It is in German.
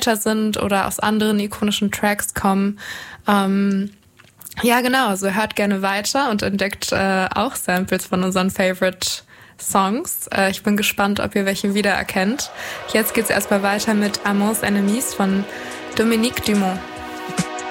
später sind oder aus anderen ikonischen Tracks kommen. Ja, genau, also hört gerne weiter und entdeckt auch Samples von unseren Favorite Songs. Ich bin gespannt, ob ihr welche wiedererkennt. Jetzt geht's erstmal weiter mit Amants Enemies von Dominique Dumont.